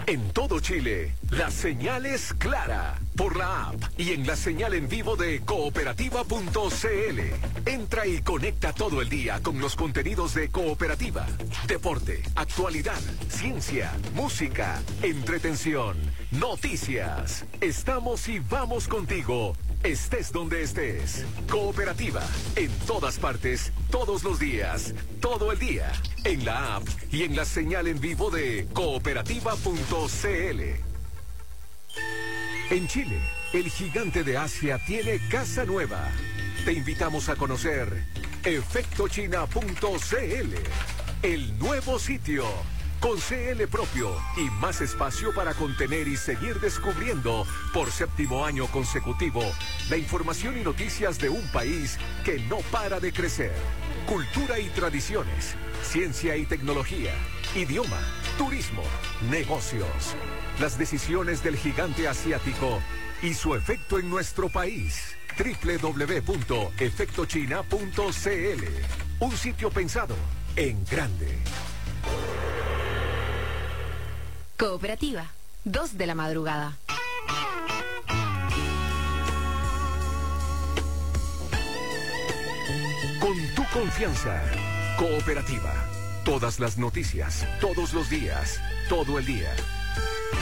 En todo Chile, la señal es clara por la app y en la señal en vivo de cooperativa.cl. Entra y conecta todo el día con los contenidos de Cooperativa. Deporte, actualidad, ciencia, música, entretención, noticias. Estamos y vamos contigo. Estés donde estés. Cooperativa, en todas partes, todos los días, todo el día. En la app y en la señal en vivo de cooperativa.cl. En Chile, el gigante de Asia tiene casa nueva. Te invitamos a conocer efectochina.cl, el nuevo sitio con CL propio y más espacio para contener y seguir descubriendo por 7º año consecutivo la información y noticias de un país que no para de crecer. Cultura y tradiciones, ciencia y tecnología, idioma, turismo, negocios. Las decisiones del gigante asiático y su efecto en nuestro país. www.efectochina.cl. Un sitio pensado en grande. Cooperativa, 2 de la madrugada. Con tu confianza, Cooperativa. Todas las noticias, todos los días, todo el día.